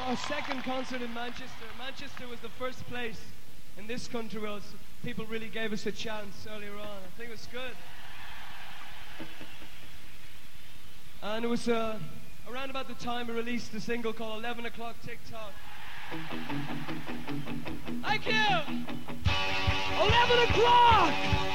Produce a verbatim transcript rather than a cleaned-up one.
our second concert in Manchester. Manchester was the first place in this country where people really gave us a chance earlier on. I think it was good. And it was uh, around about the time we released a single called eleven o'clock TikTok. Thank you! eleven o'clock!